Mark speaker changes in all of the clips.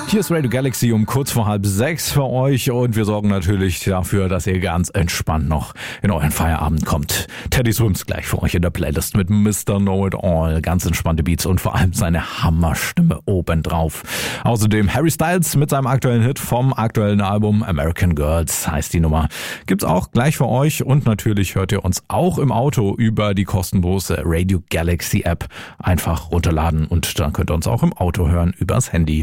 Speaker 1: Hier ist Radio Galaxy um kurz vor 5:30 für euch und wir sorgen natürlich dafür, dass ihr ganz entspannt noch in euren Feierabend kommt. Teddy Swims gleich für euch in der Playlist mit Mr. Know-It-All. Ganz entspannte Beats und vor allem seine Hammerstimme obendrauf. Außerdem Harry Styles mit seinem aktuellen Hit vom aktuellen Album American Girls heißt die Nummer. Gibt's auch gleich für euch und natürlich hört ihr uns auch im Auto über die kostenlose Radio Galaxy App. Einfach runterladen und dann könnt ihr uns auch im Auto hören übers Handy.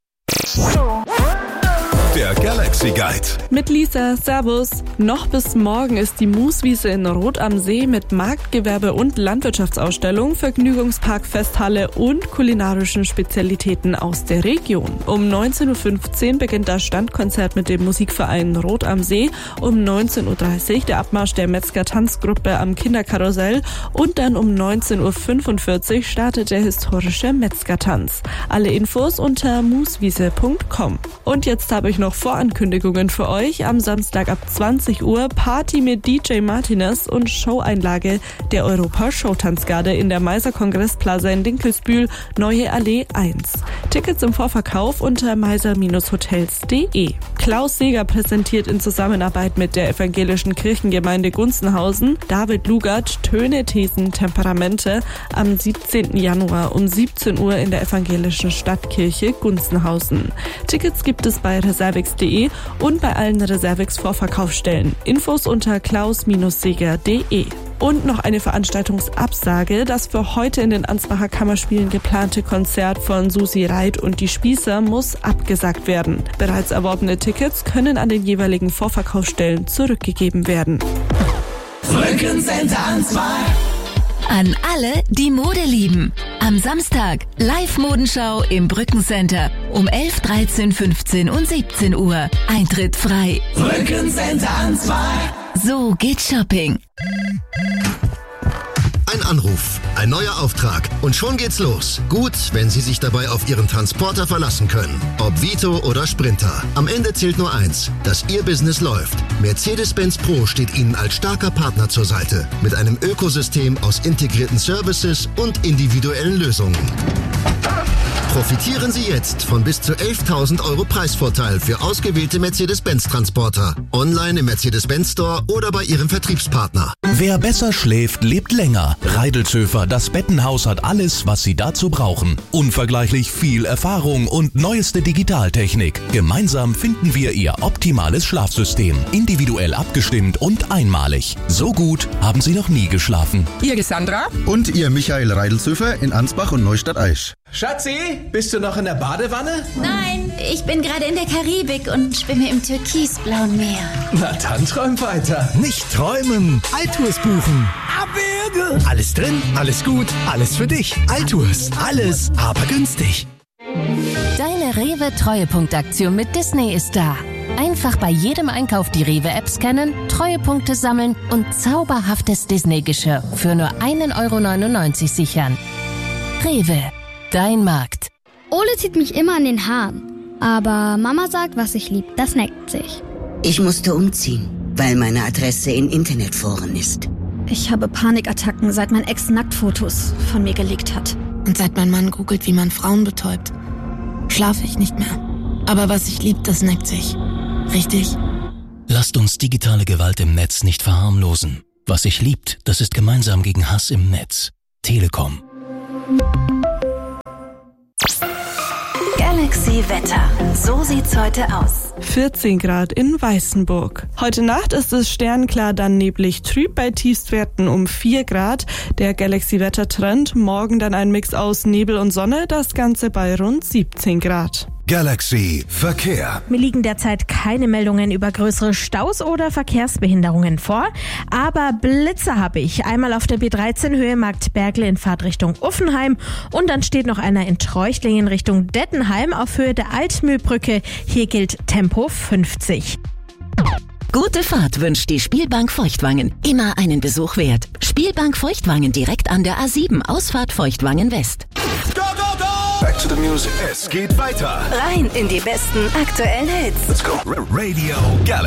Speaker 2: Der Galaxy Guide.
Speaker 3: Mit Lisa, servus. Noch bis morgen ist die Mooswiese in Rot am See mit Marktgewerbe- und Landwirtschaftsausstellung, Vergnügungspark, Festhalle und kulinarischen Spezialitäten aus der Region. Um 19.15 Uhr beginnt das Standkonzert mit dem Musikverein Rot am See, um 19.30 Uhr der Abmarsch der Metzger-Tanzgruppe am Kinderkarussell und dann um 19.45 Uhr startet der historische Metzger-Tanz. Alle Infos unter mooswiese.com. Und jetzt habe ich noch Vorankündigungen für euch. Am Samstag ab 20 Uhr Party mit DJ Martinez und Showeinlage der Europa-Showtanzgarde in der Meiser Kongressplaza in Dinkelsbühl, Neue Allee 1. Tickets im Vorverkauf unter meiser-hotels.de. Klaus Seeger präsentiert in Zusammenarbeit mit der evangelischen Kirchengemeinde Gunzenhausen David Lugert Töne, Thesen, Temperamente am 17. Januar um 17 Uhr in der evangelischen Stadtkirche Gunzenhausen. Tickets gibt es bei reservix.de und bei allen Reservix Vorverkaufsstellen. Infos unter klaus-seger.de. Und noch eine Veranstaltungsabsage. Das für heute in den Ansbacher Kammerspielen geplante Konzert von Susi Reit und die Spießer muss abgesagt werden. Bereits erworbene Tickets können an den jeweiligen Vorverkaufsstellen zurückgegeben werden.
Speaker 4: Brückencenter Ansbach.
Speaker 5: An alle, die Mode lieben. Am Samstag Live-Modenschau im Brückencenter um 11, 13, 15 und 17 Uhr. Eintritt frei.
Speaker 4: Brückencenter Ansbach.
Speaker 5: So geht Shopping.
Speaker 6: Ein Anruf, ein neuer Auftrag und schon geht's los. Gut, wenn Sie sich dabei auf Ihren Transporter verlassen können. Ob Vito oder Sprinter. Am Ende zählt nur eins, dass Ihr Business läuft. Mercedes-Benz Pro steht Ihnen als starker Partner zur Seite. Mit einem Ökosystem aus integrierten Services und individuellen Lösungen. Profitieren Sie jetzt von bis zu 11.000 € Preisvorteil für ausgewählte Mercedes-Benz-Transporter. Online im Mercedes-Benz Store oder bei Ihrem Vertriebspartner.
Speaker 2: Wer besser schläft, lebt länger. Reidelzöfer, das Bettenhaus hat alles, was Sie dazu brauchen. Unvergleichlich viel Erfahrung und neueste Digitaltechnik. Gemeinsam finden wir Ihr optimales Schlafsystem. Individuell abgestimmt und einmalig. So gut haben Sie noch nie geschlafen.
Speaker 7: Ihr Cassandra?
Speaker 8: Und ihr Michael Reidelzöfer in Ansbach und Neustadt-Aisch.
Speaker 9: Schatzi, bist du noch in der Badewanne?
Speaker 10: Nein, ich bin gerade in der Karibik und schwimme im türkisblauen Meer.
Speaker 9: Na dann träum weiter.
Speaker 11: Nicht träumen, Altours buchen. Abwürge. Alles drin, alles gut, alles für dich. Altours, alles, aber günstig.
Speaker 5: Deine Rewe-Treuepunktaktion mit Disney ist da. Einfach bei jedem Einkauf die Rewe-App scannen, Treuepunkte sammeln und zauberhaftes Disney-Geschirr für nur 1,99 € sichern. Rewe. Dein Markt.
Speaker 12: Ole zieht mich immer an den Haaren. Aber Mama sagt, was ich lieb, das neckt sich.
Speaker 13: Ich musste umziehen, weil meine Adresse in Internetforen ist.
Speaker 14: Ich habe Panikattacken, seit mein Ex Nacktfotos von mir gelegt hat.
Speaker 15: Und seit mein Mann googelt, wie man Frauen betäubt, schlafe ich nicht mehr. Aber was ich lieb, das neckt sich. Richtig?
Speaker 16: Lasst uns digitale Gewalt im Netz nicht verharmlosen. Was sich liebt, das ist gemeinsam gegen Hass im Netz. Telekom.
Speaker 5: Galaxy Wetter. So sieht's heute aus.
Speaker 3: 14 Grad in Weißenburg. Heute Nacht ist es sternklar, dann neblig trüb bei Tiefstwerten um 4 Grad. Der Galaxy Wetter Trend. Morgen dann ein Mix aus Nebel und Sonne. Das Ganze bei rund 17 Grad.
Speaker 2: Galaxy Verkehr.
Speaker 17: Mir liegen derzeit keine Meldungen über größere Staus oder Verkehrsbehinderungen vor, aber Blitzer habe ich. Einmal auf der B13 Höhe Marktbergle in Fahrtrichtung Uffenheim und dann steht noch einer in Treuchtlingen Richtung Dettenheim auf Höhe der Altmühlbrücke. Hier gilt Tempo 50.
Speaker 5: Gute Fahrt wünscht die Spielbank Feuchtwangen. Immer einen Besuch wert. Spielbank Feuchtwangen direkt an der A7, Ausfahrt Feuchtwangen West.
Speaker 2: Go, go, go! Back to the music. Es geht weiter.
Speaker 5: Rein in die besten aktuellen Hits.
Speaker 2: Let's go. Radio Galaxy.